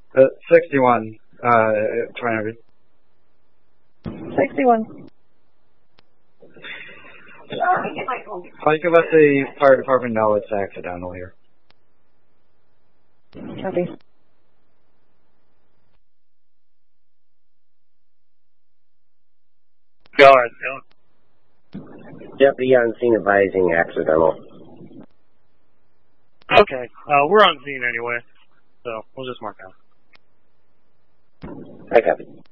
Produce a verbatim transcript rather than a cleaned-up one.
Uh, sixty-one, uh, twenty. sixty-one. Oh, you can let the fire department know it's accidental here. Copy. Go ahead, go. Deputy on scene advising accidental. Okay, uh, we're on scene anyway, so we'll just mark out. I copy.